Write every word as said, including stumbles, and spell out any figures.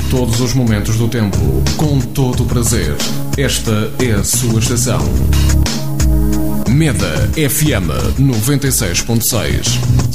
todos os momentos do tempo, com todo o prazer. Esta é a sua estação. Meda F M noventa e seis ponto seis.